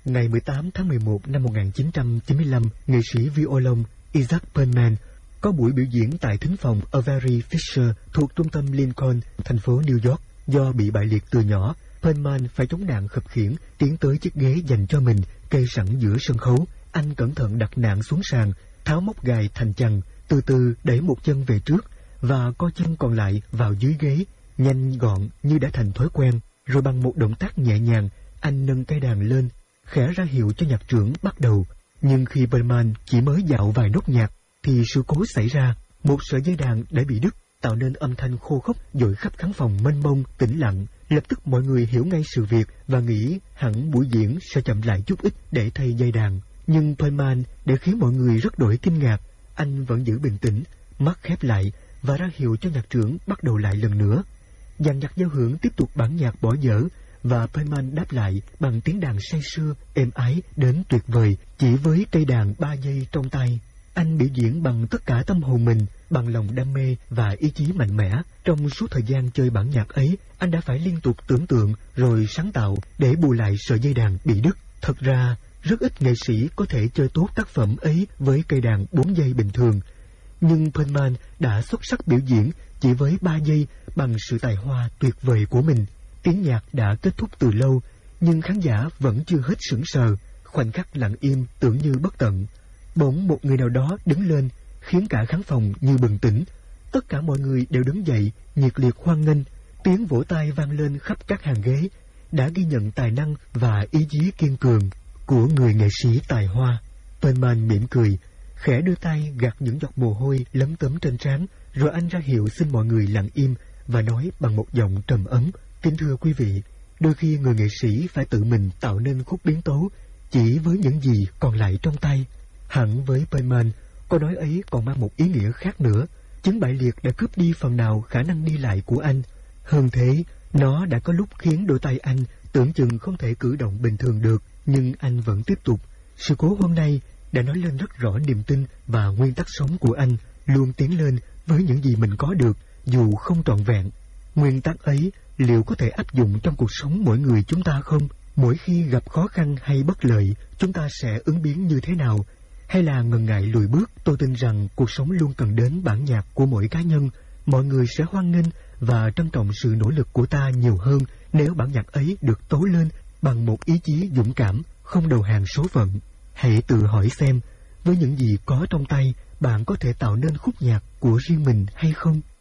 Ngày 18 tháng 11 năm 1995, nghệ sĩ violon Isaac Perlman có buổi biểu diễn tại thính phòng Avery Fisher thuộc trung tâm Lincoln, thành phố New York. Do bị bại liệt từ nhỏ, Perlman phải chống nạn khập khiễng tiến tới chiếc ghế dành cho mình kê sẵn giữa sân khấu. Anh cẩn thận đặt nạn xuống sàn, tháo móc gài thành chằng, từ từ đẩy một chân về trước và co chân còn lại vào dưới ghế, nhanh gọn như đã thành thói quen. Rồi bằng một động tác nhẹ nhàng, anh nâng cây đàn lên, khẽ ra hiệu cho nhạc trưởng bắt đầu. Nhưng khi Perlman chỉ mới dạo vài nốt nhạc thì sự cố xảy ra. Một sợi dây đàn đã bị đứt, tạo nên âm thanh khô khốc dội khắp khán phòng mênh mông tĩnh lặng. Lập tức mọi người hiểu ngay sự việc và nghĩ hẳn buổi diễn sẽ chậm lại chút ít để thay dây đàn. Nhưng Perlman để khiến mọi người rất đổi kinh ngạc. Anh vẫn giữ bình tĩnh, mắt khép lại và ra hiệu cho nhạc trưởng bắt đầu lại lần nữa. Dàn nhạc giao hưởng tiếp tục bản nhạc bỏ dở và Perlman đáp lại bằng tiếng đàn say sưa, êm ái đến tuyệt vời chỉ với cây đàn 3 giây trong tay. Anh biểu diễn bằng tất cả tâm hồn mình, bằng lòng đam mê và ý chí mạnh mẽ. Trong suốt thời gian chơi bản nhạc ấy, anh đã phải liên tục tưởng tượng rồi sáng tạo để bù lại sợi dây đàn bị đứt. Thật ra, rất ít nghệ sĩ có thể chơi tốt tác phẩm ấy với cây đàn 4 giây bình thường. Nhưng Perlman đã xuất sắc biểu diễn chỉ với 3 giây bằng sự tài hoa tuyệt vời của mình. Tiếng nhạc đã kết thúc từ lâu, nhưng khán giả vẫn chưa hết sững sờ. Khoảnh khắc lặng im tưởng như bất tận. Bỗng một người nào đó đứng lên, khiến cả khán phòng như bừng tỉnh. Tất cả mọi người đều đứng dậy, nhiệt liệt hoan nghênh. Tiếng vỗ tay vang lên khắp các hàng ghế, đã ghi nhận tài năng và ý chí kiên cường của người nghệ sĩ tài hoa. Perlman mỉm cười, khẽ đưa tay gạt những giọt mồ hôi lấm tấm trên trán, rồi anh ra hiệu xin mọi người lặng im và nói bằng một giọng trầm ấm: "Kính thưa quý vị, đôi khi người nghệ sĩ phải tự mình tạo nên khúc biến tấu chỉ với những gì còn lại trong tay." Hẳn với Perlman, câu nói ấy còn mang một ý nghĩa khác nữa. Chứng bại liệt đã cướp đi phần nào khả năng đi lại của anh. Hơn thế, nó đã có lúc khiến đôi tay anh tưởng chừng không thể cử động bình thường được, nhưng anh vẫn tiếp tục. Sự cố hôm nay đã nói lên rất rõ niềm tin và nguyên tắc sống của anh, luôn tiến lên với những gì mình có được, dù không trọn vẹn. Nguyên tắc ấy liệu có thể áp dụng trong cuộc sống mỗi người chúng ta không? Mỗi khi gặp khó khăn hay bất lợi, chúng ta sẽ ứng biến như thế nào? Hay là ngần ngại lùi bước? Tôi tin rằng cuộc sống luôn cần đến bản nhạc của mỗi cá nhân. Mọi người sẽ hoan nghênh và trân trọng sự nỗ lực của ta nhiều hơn nếu bản nhạc ấy được tấu lên bằng một ý chí dũng cảm, không đầu hàng số phận. Hãy tự hỏi xem, với những gì có trong tay, bạn có thể tạo nên khúc nhạc của riêng mình hay không?